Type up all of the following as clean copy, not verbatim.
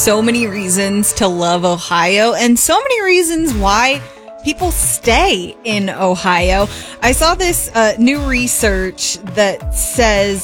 So many reasons to love Ohio and so many reasons why people stay in Ohio. I saw this new research that says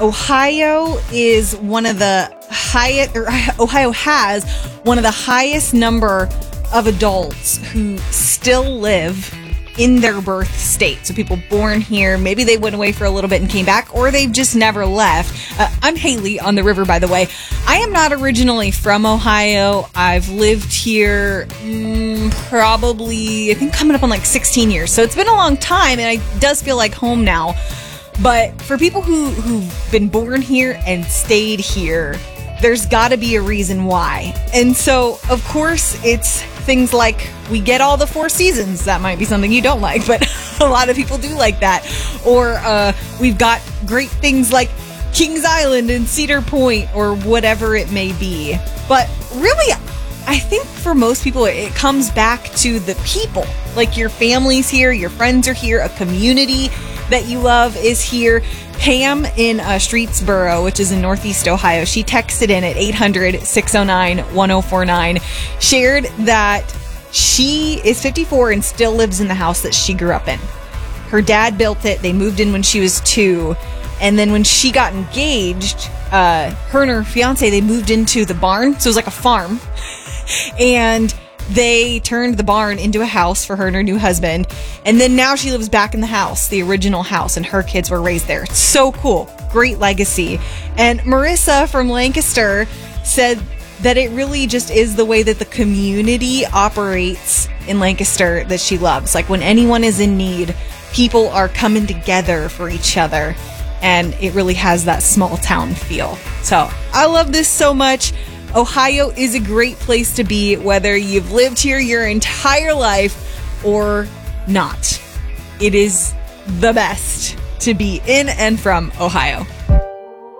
Ohio is one of the highest, or Ohio has one of the highest number of adults who still live in their birth state. So people born here, maybe they went away for a little bit and came back, or they've just never left. I'm Haley on the river, by the way. I am not originally from Ohio. I've lived here probably, I think, coming up on like 16 years. So it's been a long time, and it does feel like home now. But for people who've been born here and stayed here, there's got to be a reason why. And so, of course, it's things like we get all the 4 seasons. That might be something you don't like, but a lot of people do like that. Or we've got great things like Kings Island and Cedar Point or whatever it may be. But really, I think for most people, it comes back to the people. Like your family's here, your friends are here, a community that you love is here. Pam in Streetsboro, which is in Northeast Ohio, she texted in at 800-609-1049, shared that she is 54 and still lives in the house that she grew up in. Her dad built it. They moved in when she was 2. And then when she got engaged, her and her fiance, they moved into the barn. So it was like a farm. And they turned the barn into a house for her and her new husband. And then now she lives back in the house, the original house, and her kids were raised there. It's so cool. Great legacy. And Marissa from Lancaster said that it really just is the way that the community operates in Lancaster that she loves. Like when anyone is in need, people are coming together for each other. And it really has that small town feel. So I love this so much. Ohio is a great place to be, whether you've lived here your entire life or not. It is the best to be in and from Ohio.